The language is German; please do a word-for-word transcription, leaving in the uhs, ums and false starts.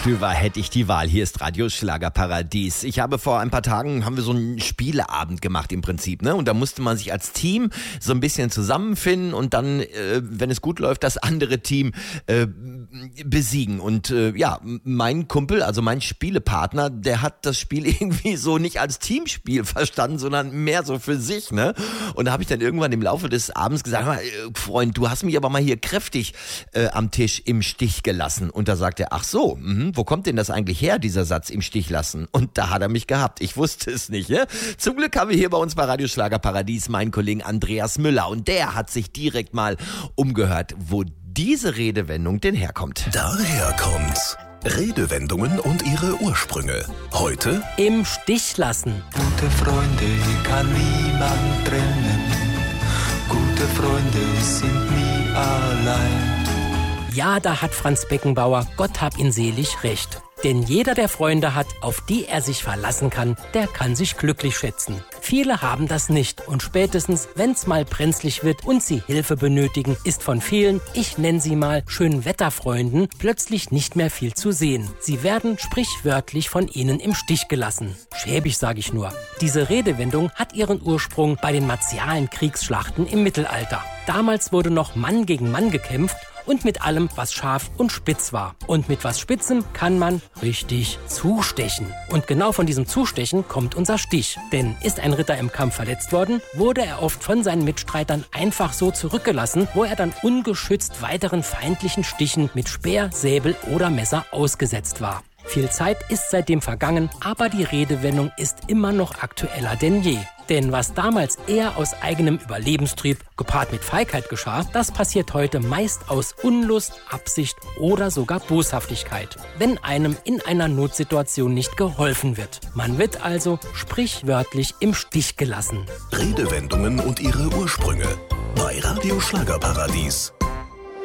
Stöver, hätte ich die Wahl. Hier ist Radio Schlagerparadies. Ich habe vor ein paar Tagen, haben wir so einen Spieleabend gemacht im Prinzip, ne? Und da musste man sich als Team so ein bisschen zusammenfinden und dann, äh, wenn es gut läuft, das andere Team äh, besiegen. Und äh, ja, mein Kumpel, also mein Spielepartner, der hat das Spiel irgendwie so nicht als Teamspiel verstanden, sondern mehr so für sich, ne? Und da habe ich dann irgendwann im Laufe des Abends gesagt, äh, Freund, du hast mich aber mal hier kräftig äh, am Tisch im Stich gelassen. Und da sagt er, ach so, mh, wo kommt denn das eigentlich her, dieser Satz im Stich lassen? Und da hat er mich gehabt. Ich wusste es nicht. Ne? Zum Glück haben wir hier bei uns bei Radio Schlagerparadies meinen Kollegen Andreas Müller. Und der hat sich direkt mal umgehört, wo diese Redewendung denn herkommt. Daher kommt's. Redewendungen und ihre Ursprünge. Heute im Stich lassen. Gute Freunde kann niemand trennen. Gute Freunde sind nie allein. Ja, da hat Franz Beckenbauer, Gott hab ihn selig, recht. Denn jeder, der Freunde hat, auf die er sich verlassen kann, der kann sich glücklich schätzen. Viele haben das nicht und spätestens, wenn's mal brenzlig wird und sie Hilfe benötigen, ist von vielen, ich nenne sie mal Schönwetterfreunden, plötzlich nicht mehr viel zu sehen. Sie werden sprichwörtlich von ihnen im Stich gelassen. Schäbig, sage ich nur. Diese Redewendung hat ihren Ursprung bei den martialen Kriegsschlachten im Mittelalter. Damals wurde noch Mann gegen Mann gekämpft und mit allem, was scharf und spitz war. Und mit was Spitzem kann man richtig zustechen. Und genau von diesem Zustechen kommt unser Stich. Denn ist ein Ritter im Kampf verletzt worden, wurde er oft von seinen Mitstreitern einfach so zurückgelassen, wo er dann ungeschützt weiteren feindlichen Stichen mit Speer, Säbel oder Messer ausgesetzt war. Viel Zeit ist seitdem vergangen, aber die Redewendung ist immer noch aktueller denn je. Denn was damals eher aus eigenem Überlebenstrieb gepaart mit Feigheit geschah, das passiert heute meist aus Unlust, Absicht oder sogar Boshaftigkeit, wenn einem in einer Notsituation nicht geholfen wird. Man wird also sprichwörtlich im Stich gelassen. Redewendungen und ihre Ursprünge bei Radio Schlagerparadies.